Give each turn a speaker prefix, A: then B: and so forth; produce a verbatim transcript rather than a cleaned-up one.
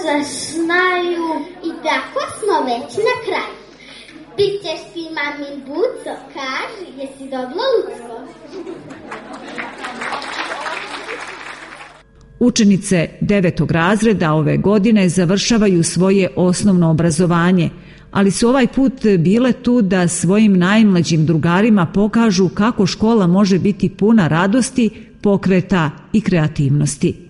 A: se znaju. I tako smo već na kraju. Bićeš ti mamin buco, kaži, jesi dobila lucko?
B: Učenice devetog razreda ove godine završavaju svoje osnovno obrazovanje, ali su ovaj put bile tu da svojim najmlađim drugarima pokažu kako škola može biti puna radosti, pokreta i kreativnosti.